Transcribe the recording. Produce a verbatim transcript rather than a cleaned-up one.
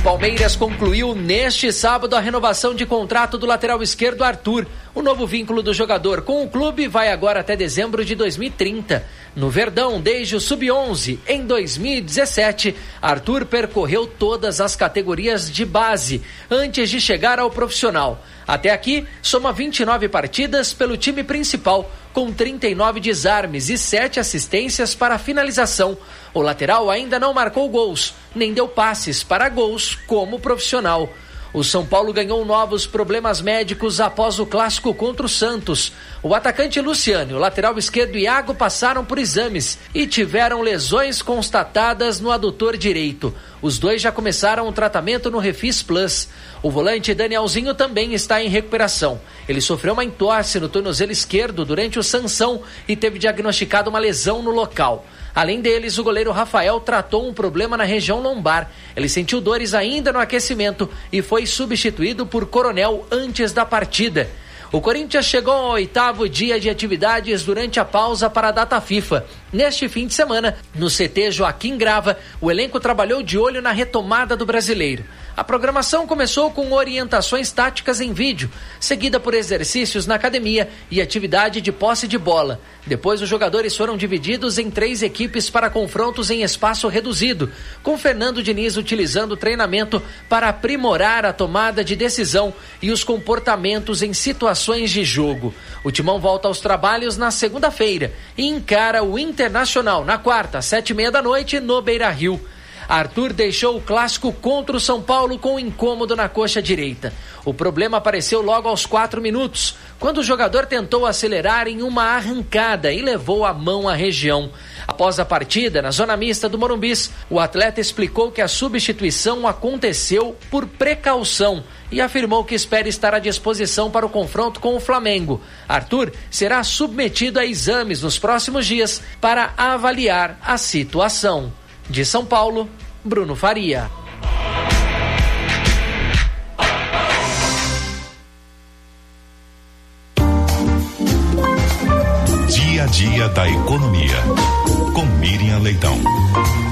Palmeiras concluiu neste sábado a renovação de contrato do lateral esquerdo Arthur. O novo vínculo do jogador com o clube vai agora até dezembro de dois mil e trinta. No Verdão, desde o sub onze, em dois mil e dezessete, Arthur percorreu todas as categorias de base, antes de chegar ao profissional. Até aqui, soma vinte e nove partidas pelo time principal, com trinta e nove desarmes e sete assistências para a finalização. O lateral ainda não marcou gols, nem deu passes para gols como profissional. O São Paulo ganhou novos problemas médicos após o clássico contra o Santos. O atacante Luciano e o lateral esquerdo Iago passaram por exames e tiveram lesões constatadas no adutor direito. Os dois já começaram o tratamento no Refis Plus. O volante Danielzinho também está em recuperação. Ele sofreu uma entorse no tornozelo esquerdo durante o Sansão e teve diagnosticado uma lesão no local. Além deles, o goleiro Rafael tratou um problema na região lombar. Ele sentiu dores ainda no aquecimento e foi substituído por Coronel antes da partida. O Corinthians chegou ao oitavo dia de atividades durante a pausa para a data FIFA. Neste fim de semana, no C T Joaquim Grava, o elenco trabalhou de olho na retomada do Brasileiro. A programação começou com orientações táticas em vídeo, seguida por exercícios na academia e atividade de posse de bola. Depois, os jogadores foram divididos em três equipes para confrontos em espaço reduzido, com Fernando Diniz utilizando o treinamento para aprimorar a tomada de decisão e os comportamentos em situações de jogo. O Timão volta aos trabalhos na segunda-feira e encara o Internacional na quarta, às sete e meia da noite, no Beira-Rio. Arthur deixou o clássico contra o São Paulo com um incômodo na coxa direita. O problema apareceu logo aos quatro minutos, quando o jogador tentou acelerar em uma arrancada e levou a mão à região. Após a partida, na zona mista do Morumbis, o atleta explicou que a substituição aconteceu por precaução e afirmou que espera estar à disposição para o confronto com o Flamengo. Arthur será submetido a exames nos próximos dias para avaliar a situação. De São Paulo, Bruno Faria. Dia a dia da economia, com Miriam Leitão.